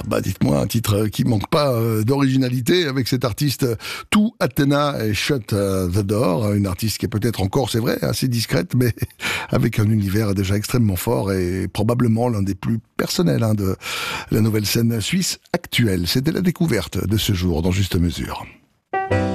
Bah dites-moi un titre qui manque pas d'originalité avec cet artiste To Athena et Shut the Door, une artiste qui est peut-être encore, c'est vrai, assez discrète, mais avec un univers déjà extrêmement fort et probablement l'un des plus personnels de la nouvelle scène suisse actuelle. C'était la découverte de ce jour dans Juste Mesure.